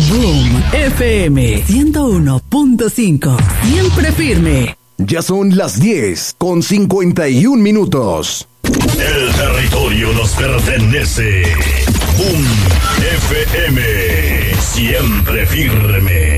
Boom FM 101.5. Siempre firme. Ya son las 10:51. El territorio nos pertenece. Boom FM, siempre firme.